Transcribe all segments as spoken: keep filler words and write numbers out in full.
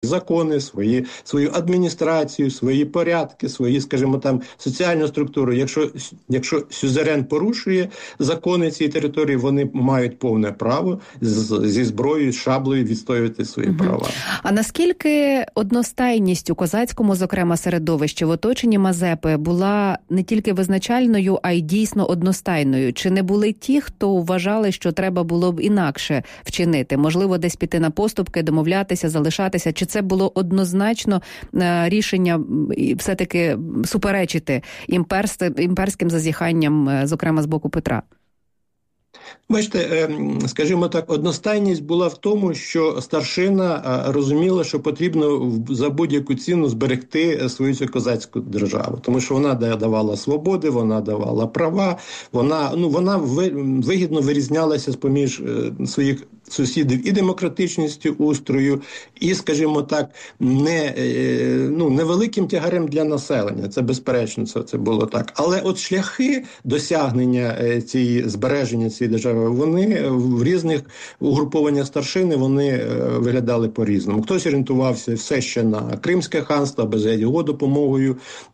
закони, свої, свою адміністрацію, свої порядки, свої, скажімо, там, соціальну структуру. Якщо, якщо сюзерен порушує закони цієї території, вони мають повне право з, зі зброєю, з шаблею відстоювати свої угу. права. А наскільки одностайність у козацькому, зокрема, середовищі в оточенні Мазепи була не тільки визначальною, а й дійсно одностайною? Чи не були ті, хто вважали, що треба було б інакше вчинити? Можливо, десь піти на поступки, домовлятися, залишатися? Чи це було однозначно рішення все-таки суперечити імперським зазіханням, зокрема, з боку Петра? Бачите, скажімо так, одностайність була в тому, що старшина розуміла, що потрібно за будь-яку ціну зберегти свою цю козацьку державу. Тому що вона давала свободи, вона давала права, вона, ну, вона вигідно вирізнялася з-поміж своїх сусідів і демократичністю устрою, і, скажімо так, не, ну, невеликим тягарем для населення. Це безперечно, це, це було так. Але от шляхи досягнення цієї, збереження цієї держави, вони в різних угрупованнях старшини, вони виглядали по-різному. Хтось орієнтувався все ще на Кримське ханство, аби за його допомогою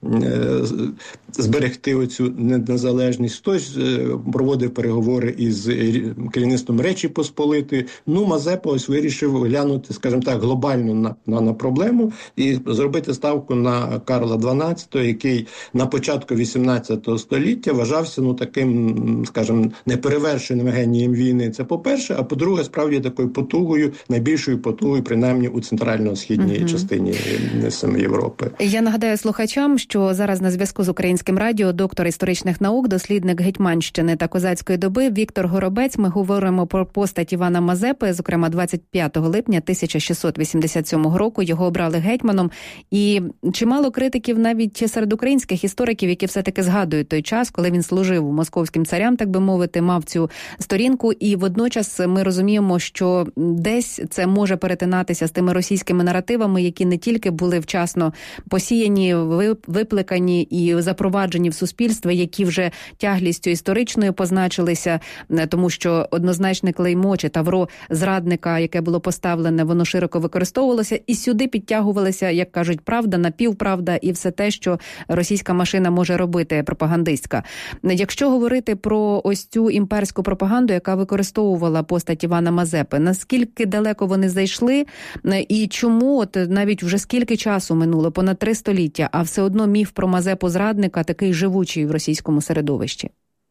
зберегти оцю незалежність. Хтось проводив переговори із керівництвом Речі Посполитої. Ну, Мазепа ось вирішив глянути, скажімо так, глобально на, на, на проблему і зробити ставку на Карла дванадцятого, який на початку вісімнадцятого століття вважався, ну, таким, скажімо, неперевершеним генієм війни. Це по-перше, а по-друге, справді такою потугою, найбільшою потугою, принаймні у центрально-східній mm-hmm. частині саме Європи. Я нагадаю слухачам, що зараз на зв'язку з Українським радіо доктор історичних наук, дослідник Гетьманщини та козацької доби Віктор Горобець. Ми говоримо про постать Івана Мазепи, зокрема двадцять п'ятого липня тисяча шістсот вісімдесят сьомого року його обрали гетьманом. І чимало критиків навіть серед українських істориків, які все-таки згадують той час, коли він служив московським царям, так би мовити, мав цю сторінку. І водночас ми розуміємо, що десь це може перетинатися з тими російськими наративами, які не тільки були вчасно посіяні, випликані і запроваджені в суспільство, які вже тяглістю історичною позначилися, тому що однозначне клеймо чи тавро зрадника, яке було поставлене, воно широко використовувалося, і сюди підтягувалися, як кажуть, правда, напівправда і все те, що російська машина може робити, пропагандистська. Якщо говорити про ось цю імперську пропаганду, яка використовувала постать Івана Мазепи, наскільки далеко вони зайшли і чому, от навіть вже скільки часу минуло, понад три століття, а все одно міф про Мазепу зрадника такий живучий в російському середовищі?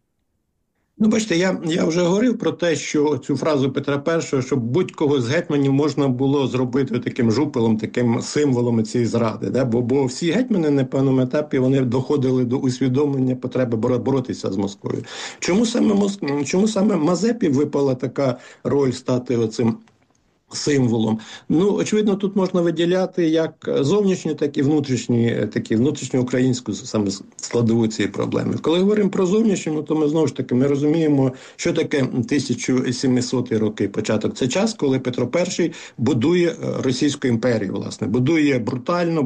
Ну, бачите, я, я вже говорив про те, що цю фразу Петра І, що будь-кого з гетьманів можна було зробити таким жупелом, таким символом цієї зради. Да? Бо, бо всі гетьмани на певному етапі вони доходили до усвідомлення потреби боротися з Москвою. Чому саме, Моск... Чому саме Мазепі випала така роль стати оцим символом? Ну, очевидно, тут можна виділяти як зовнішню, так і внутрішню, такі внутрішньоукраїнську саме складову цієї проблеми. Коли говоримо про зовнішню, то ми знову ж таки ми розуміємо, що таке тисяча сімсоті роки, початок. Це час, коли Петро І будує Російську імперію, власне. Будує брутально,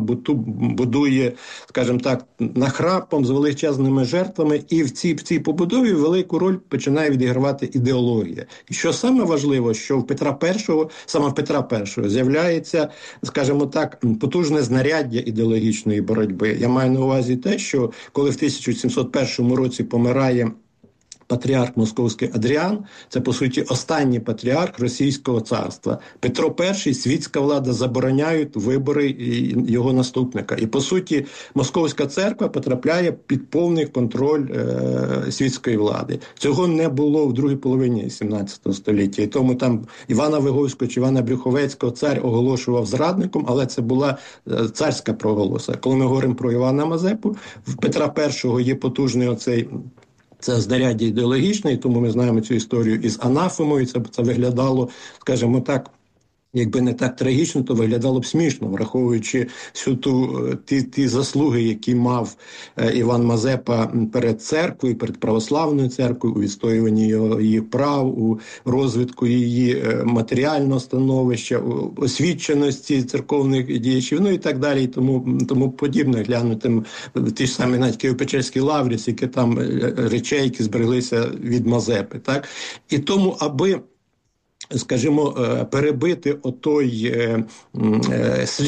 будує, скажімо так, нахрапом, з величезними жертвами. І в цій, в цій побудові велику роль починає відігравати ідеологія. І що саме важливо, що в Петра І саме в Петра І з'являється, скажімо так, потужне знаряддя ідеологічної боротьби. Я маю на увазі те, що коли в тисяча сімсот першому році помирає патріарх московський Адріан, це, по суті, останній патріарх Російського царства. Петро І, світська влада забороняють вибори його наступника. І, по суті, Московська церква потрапляє під повний контроль е- світської влади. Цього не було в другій половині сімнадцятого століття. І тому там Івана Виговського чи Івана Брюховецького цар оголошував зрадником, але це була е- царська проголоса. Коли ми говоримо про Івана Мазепу, в Петра І є потужний оцей це знаряддя ідеологічне, і тому ми знаємо цю історію із анафемою. Це, це виглядало, скажімо так, якби не так трагічно, то виглядало б смішно, враховуючи всю ту, ті, ті заслуги, які мав е, Іван Мазепа перед церквою, перед православною церквою, у відстоюванні його, її прав, у розвитку її е, матеріального становища, у освіченості церковних діячів, ну і так далі, і тому, тому подібне. Глянути ті ж самі навіть Києво-Печерські лаври, які там речей, які збереглися від Мазепи. Так? І тому, аби, скажімо, перебити отой е, е,